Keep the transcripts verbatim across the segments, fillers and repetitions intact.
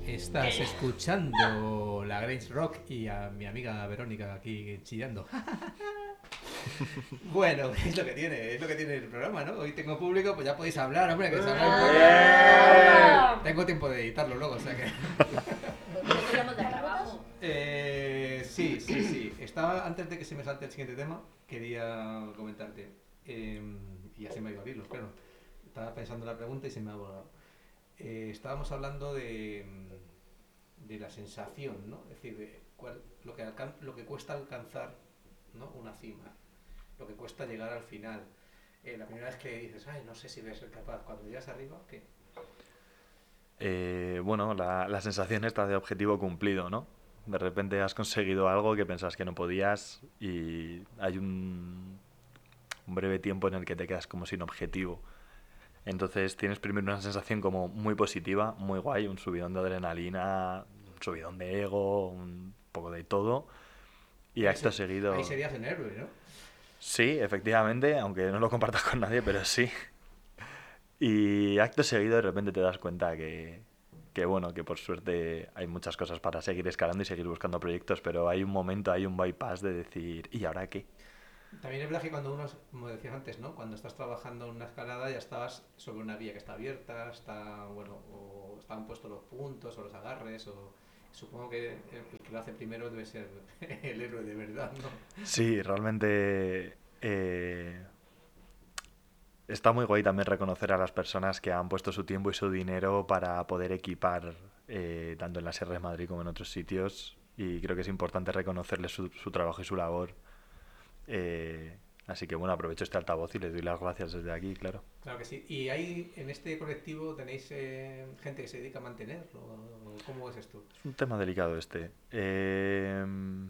Estás escuchando la Grange Rock y a mi amiga Verónica aquí chillando. Bueno, es lo que tiene, es lo que tiene el programa, ¿no? Hoy tengo público, pues ya podéis hablar, hombre, que se habla un poco. ¡Eh! Tengo tiempo de editarlo luego, o sea que... Nosotros llamo de trabajo. Eh, sí, sí, sí. Estaba, antes de que se me salte el siguiente tema, quería comentarte. Eh, y ya se me ha ido a abrirlo, claro. Estaba pensando la pregunta y se me ha volado. Eh, estábamos hablando de, de la sensación, ¿no? Es decir, de cuál, lo, que alcan, lo que cuesta alcanzar, ¿no? Una cima, lo que cuesta llegar al final. Eh, la primera vez que dices, ay, no sé si voy a ser capaz, cuando llegas arriba, ¿qué? Eh, bueno, la, la sensación está de objetivo cumplido, ¿no? De repente has conseguido algo que pensabas que no podías y hay un, un breve tiempo en el que te quedas como sin objetivo. Entonces tienes primero una sensación como muy positiva, muy guay, un subidón de adrenalina, un subidón de ego, un poco de todo. Y Ahí, acto se, ahí seguido... serías un héroe, ¿no? Sí, efectivamente, aunque no lo compartas con nadie, pero sí. Y acto seguido de repente te das cuenta que, que bueno, que por suerte hay muchas cosas para seguir escalando y seguir buscando proyectos, pero hay un momento, hay un bypass de decir, ¿y ahora qué? También es verdad que cuando uno, como decías antes, ¿no? Cuando estás trabajando en una escalada ya estabas sobre una vía que está abierta, está, bueno, o estaban puestos los puntos o los agarres, o supongo que el, el que lo hace primero debe ser el héroe de verdad, ¿no? Sí, realmente eh, está muy guay también reconocer a las personas que han puesto su tiempo y su dinero para poder equipar eh, tanto en la Sierra de Madrid como en otros sitios, y creo que es importante reconocerles su, su trabajo y su labor. Eh, así que bueno, aprovecho este altavoz y les doy las gracias desde aquí, claro. Claro que sí. ¿Y ahí en este colectivo tenéis eh, gente que se dedica a mantenerlo? ¿O ¿Cómo es esto? Es un tema delicado este. Eh,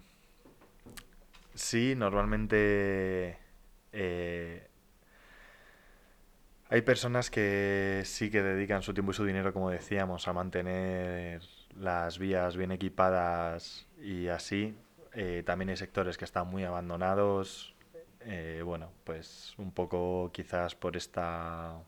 sí, normalmente eh, hay personas que sí que dedican su tiempo y su dinero, como decíamos, a mantener las vías bien equipadas y así. Eh, también hay sectores que están muy abandonados. Eh, bueno, pues un poco quizás por esta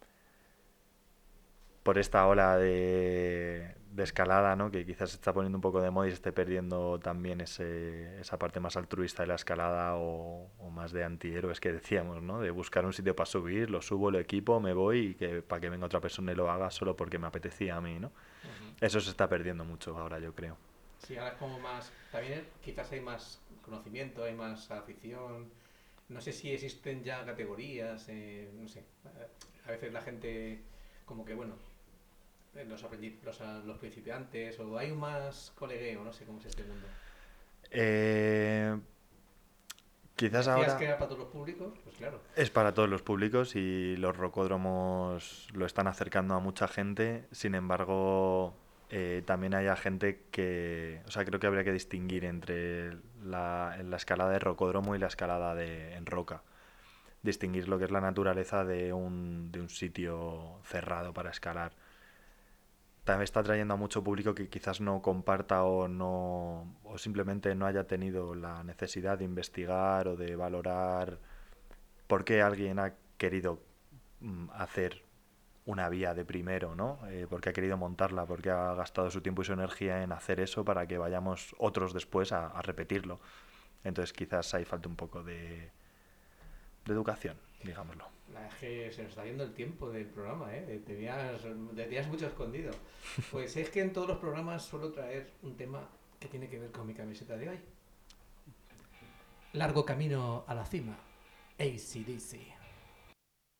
por esta ola de, de escalada, ¿no? Que quizás se está poniendo un poco de moda y se esté perdiendo también ese, esa parte más altruista de la escalada o, o más de antihéroes que decíamos, ¿no? De buscar un sitio para subir, lo subo, lo equipo, me voy y que para que venga otra persona y lo haga solo porque me apetecía a mí, ¿no? Ujú. Eso se está perdiendo mucho ahora, yo creo. Sí, ahora es como más... También quizás hay más conocimiento, hay más afición. No sé si existen ya categorías, eh, no sé. A veces la gente como que, bueno, los, aprendi- los, los principiantes, o hay un más colegueo, no sé cómo es este mundo. Eh, quizás Decías que ahora era para todos los públicos, pues claro. es para todos los públicos y los rocódromos lo están acercando a mucha gente. Sin embargo, eh, también hay gente que... O sea, creo que habría que distinguir entre la, la escalada de rocódromo y la escalada de, en roca. Distinguir lo que es la naturaleza de un, de un sitio cerrado para escalar. También está trayendo a mucho público que quizás no comparta o no o simplemente no haya tenido la necesidad de investigar o de valorar por qué alguien ha querido mm, hacer una vía de primero, ¿no? Eh, porque ha querido montarla, porque ha gastado su tiempo y su energía en hacer eso para que vayamos otros después a, a repetirlo. Entonces quizás ahí falta un poco de, de educación, digámoslo. La es que se nos está yendo el tiempo del programa, ¿eh? Tenías, tenías mucho escondido. Pues es que en todos los programas suelo traer un tema que tiene que ver con mi camiseta de hoy. Largo camino a la cima. A C/D C.